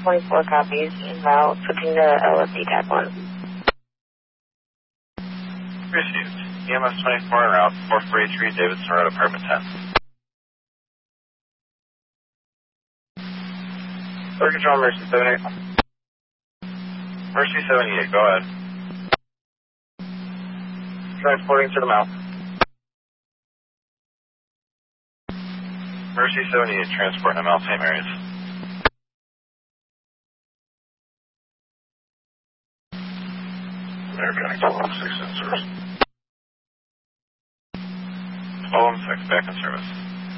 24 copies en route, switching to LSD Tag 1. Received. EMS 24 en route, 4483 Davidson Road, apartment 10. Flight Control, Mercy 78. Mercy 78, go ahead. Transporting to the mouth. Mercy 78, transporting to Mount St. Mary's. American 1216 in service. 1216 back in service.